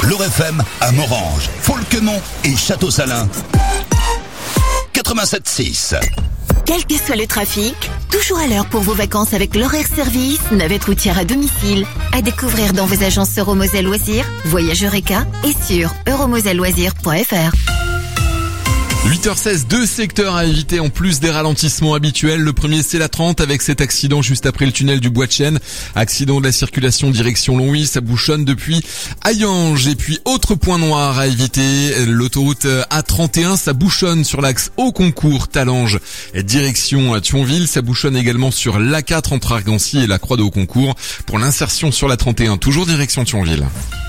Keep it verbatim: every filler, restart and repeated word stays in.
L'Or F M à Morange, Folquemont et Château-Salin. quatre-vingt-sept six. Quel que soit le trafic, toujours à l'heure pour vos vacances avec l'horaire service, navette routière à domicile. À découvrir dans vos agences Euromoselle Loisirs, Voyage Eureka et sur euromoselle loisirs point f r. huit heures seize, deux secteurs à éviter en plus des ralentissements habituels. Le premier, c'est la trente avec cet accident juste après le tunnel du Bois de Chêne. Accident de la circulation direction Longwy, ça bouchonne depuis Hayange. Et puis, autre point noir à éviter, l'autoroute A trente et un, ça bouchonne sur l'axe Haut-Concours-Talange direction Thionville. Ça bouchonne également sur l'A quatre entre Argancy et la Croix de Haut-Concours pour l'insertion sur la trente et un, toujours direction Thionville.